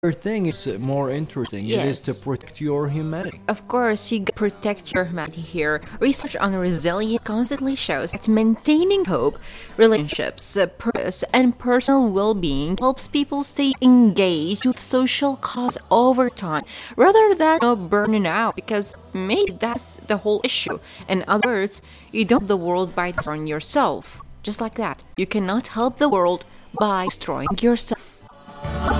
thing is more interesting. It is to protect your humanity. Of course, you protect your humanity here. Research on resilience constantly shows that maintaining hope, relationships, purpose, and personal well-being helps people stay engaged with social cause over time, rather than burning out, because maybe that's the whole issue. In other words, you don't help the world by destroying yourself. Just like that. You cannot help the world by destroying yourself.